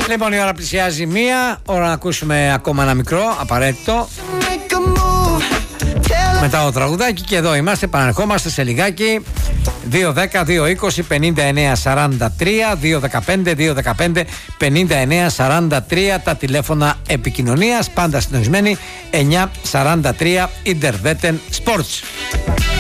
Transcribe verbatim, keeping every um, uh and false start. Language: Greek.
Λοιπόν, η ώρα πλησιάζει μία. Ώρα να ακούσουμε ακόμα ένα μικρό απαραίτητο. Μετά το τραγουδάκι και εδώ είμαστε. Επαναρχόμαστε σε λιγάκι. δύο δέκα δύο είκοσι πενήντα εννέα σαράντα τρία, δύο δεκαπέντε δύο δεκαπέντε πενήντα εννέα σαράντα τρία τα τηλέφωνα επικοινωνίας. Πάντα συντονισμένοι. Εννιά σαράντα τρία Interveten Sports.